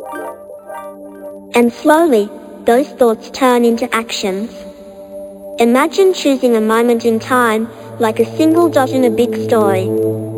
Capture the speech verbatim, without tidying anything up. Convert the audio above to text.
And slowly, those thoughts turn into actions. Imagine choosing a moment in time, like a single dot in a big story.